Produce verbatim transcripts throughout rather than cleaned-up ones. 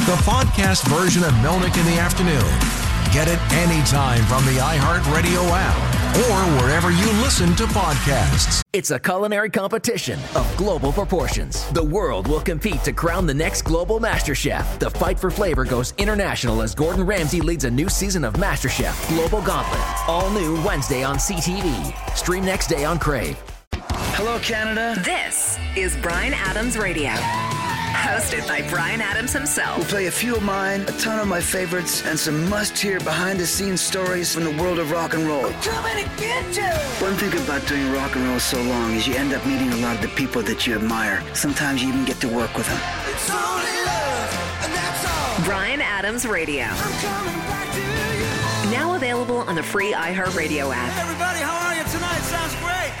the podcast version of Melnick in the Afternoon. Get it anytime from the iHeartRadio app or wherever you listen to podcasts. It's a culinary competition of global proportions. The world will compete to crown the next global master chef. The fight for flavor goes international as Gordon Ramsay leads a new season of MasterChef Global Gauntlet. All new Wednesday on C T V. Stream next day on Crave. Hello, Canada. This is Bryan Adams Radio. Hosted by Bryan Adams himself. We'll play a few of mine, a ton of my favorites, and some must-hear behind-the-scenes stories from the world of rock and roll. I'm coming to get you! One thing about doing rock and roll so long is you end up meeting a lot of the people that you admire. Sometimes you even get to work with them. It's only love, and that's all. Bryan Adams Radio. I'm coming back to you. Now available on the free iHeartRadio app. Hey everybody, how are you tonight? Sounds great.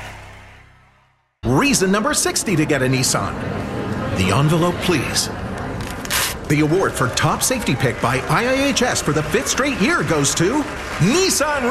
Reason number sixty to get a Nissan. The envelope, please. The award for top safety pick by I I H S for the fifth straight year goes to Nissan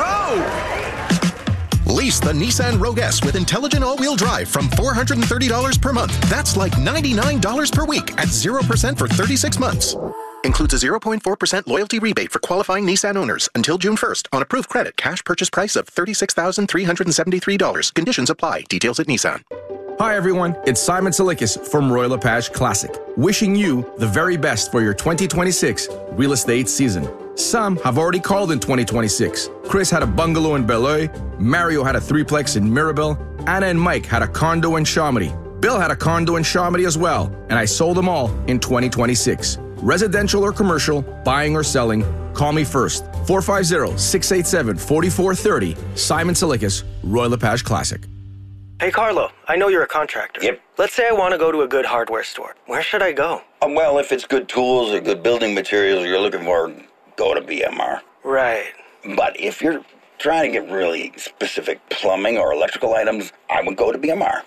Rogue. Lease the Nissan Rogue S with intelligent all-wheel drive from four hundred thirty dollars per month. That's like ninety-nine dollars per week at zero percent for thirty-six months. Includes a zero point four percent loyalty rebate for qualifying Nissan owners until June first on approved credit. Cash purchase price of thirty-six thousand three hundred seventy-three dollars. Conditions apply. Details at Nissan. Hi everyone, it's Simon Salikis from Royal LePage Classic, wishing you the very best for your twenty twenty-six real estate season. Some have already called in twenty twenty-six. Chris had a bungalow in Belleuil, Mario had a threeplex in Mirabel, Anna and Mike had a condo in Chamonix, Bill had a condo in Chamonix as well, and I sold them all in twenty twenty-six. Residential or commercial, buying or selling, call me first. four five zero, six eight seven, four four three zero. Simon Salikis, Royal LePage Classic. Hey, Carlo, I know you're a contractor. Yep. Let's say I want to go to a good hardware store. Where should I go? Um, well, if it's good tools or good building materials you're looking for, go to B M R. Right. But if you're trying to get really specific plumbing or electrical items, I would go to B M R.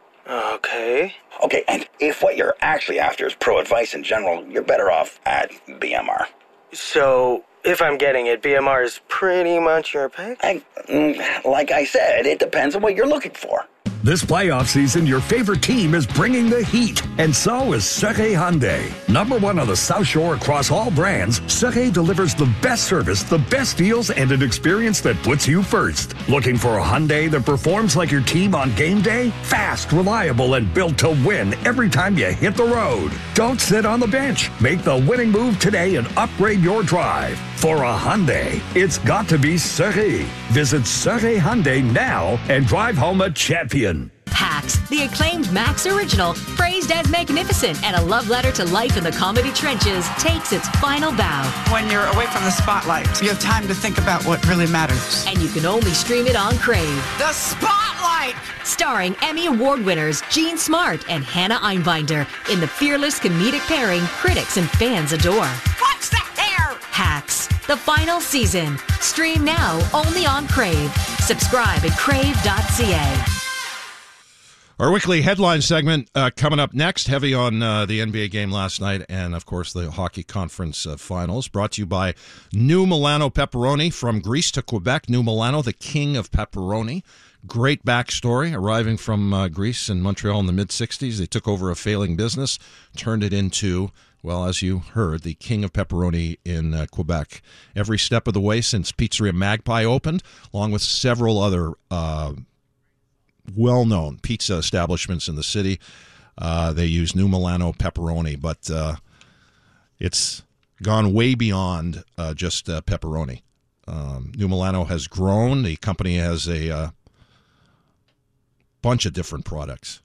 Okay. Okay, and if what you're actually after is pro advice in general, you're better off at B M R. So, if I'm getting it, B M R is pretty much your pick? I, like I said, it depends on what you're looking for. This playoff season, your favorite team is bringing the heat, and so is Sergey Hyundai. Number one on the South Shore across all brands, Sergey delivers the best service, the best deals, and an experience that puts you first. Looking for a Hyundai that performs like your team on game day? Fast, reliable, and built to win every time you hit the road. Don't sit on the bench. Make the winning move today and upgrade your drive. For a Hyundai, it's got to be Sergey. Visit Sergey Hyundai now and drive home a champion. Hacks, the acclaimed Max original, praised as magnificent and a love letter to life in the comedy trenches, takes its final bow. When you're away from the spotlight, you have time to think about what really matters. And you can only stream it on Crave. The Spotlight! Starring Emmy Award winners Jean Smart and Hannah Einbinder in the fearless comedic pairing critics and fans adore. What's the hair? Hacks, the final season. Stream now only on Crave. Subscribe at crave dot c a. Our weekly headline segment uh, coming up next, heavy on uh, the N B A game last night and, of course, the Hockey Conference uh, Finals, brought to you by New Milano Pepperoni. From Greece to Quebec, New Milano, the king of pepperoni. Great backstory. Arriving from uh, Greece and Montreal in the mid-sixties, they took over a failing business, turned it into, well, as you heard, the king of pepperoni in uh, Quebec. Every step of the way since Pizzeria Magpie opened, along with several other uh well-known pizza establishments in the city. Uh, they use New Milano pepperoni, but uh, it's gone way beyond uh, just uh, pepperoni. Um, New Milano has grown. The company has a uh, bunch of different products.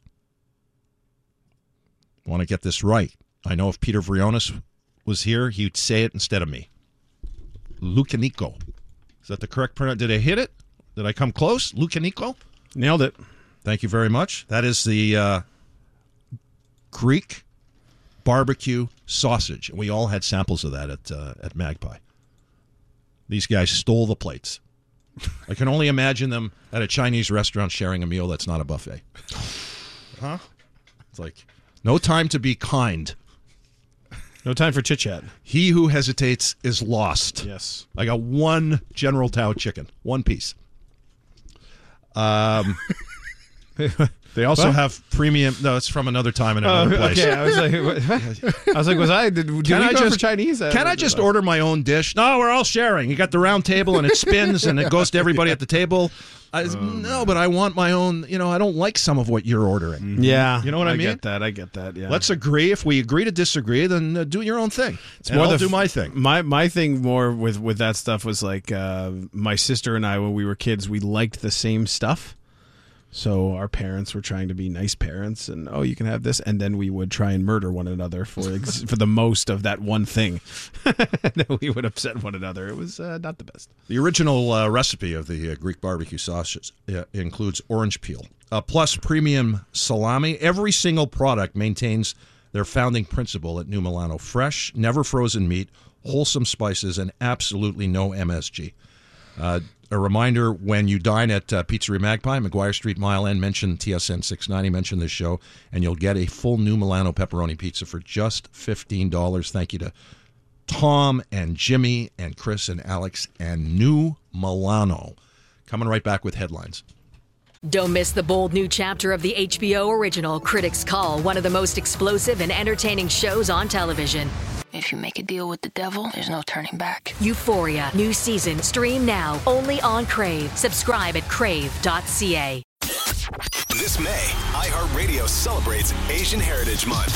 I want to get this right. I know if Peter Vrionis was here, he'd say it instead of me. Lucanico. Is that the correct pronunciation? Did I hit it? Did I come close? Lucanico? Nailed it. Thank you very much. That is the uh, Greek barbecue sausage. We all had samples of that at uh, at Magpie. These guys stole the plates. I can only imagine them at a Chinese restaurant sharing a meal that's not a buffet. Huh? It's like, no time to be kind. No time for chit-chat. He who hesitates is lost. Yes. I got one General Tao chicken. One piece. Um, They also What? have premium. No, it's from another time in another Oh, place. okay. I was like, what? I was like, was I? Did, did Can we I go just for Chinese? Can I just order my own dish? No, we're all sharing. You got the round table and it spins and it goes to everybody at the table. I, Um, no, but I want my own. You know, I don't like some of what you're ordering. Yeah, you know what I, I mean. get that. I get that. Yeah. Let's agree. If we agree to disagree, then uh, do your own thing. It's and more I'll the do f- my thing. My my thing more with with that stuff was like uh, my sister and I when we were kids, we liked the same stuff. So our parents were trying to be nice parents, and oh, you can have this, and then we would try and murder one another for ex- for the most of that one thing. We would upset one another. It was uh, not the best. The original uh, recipe of the uh, Greek barbecue sausages uh, includes orange peel, uh, plus premium salami. Every single product maintains their founding principle at New Milano: fresh, never frozen meat, wholesome spices, and absolutely no M S G. Uh, a reminder, when you dine at uh, Pizzeria Magpie, McGuire Street, Mile End, mention T S N six ninety, mention this show, and you'll get a full New Milano pepperoni pizza for just fifteen dollars. Thank you to Tom and Jimmy and Chris and Alex and New Milano. Coming right back with headlines. Don't miss the bold new chapter of the H B O original Critics' Call, one of the most explosive and entertaining shows on television. If you make a deal with the devil, there's no turning back. Euphoria, new season, stream now, only on Crave. Subscribe at crave dot c a. This May, iHeartRadio celebrates Asian Heritage Month.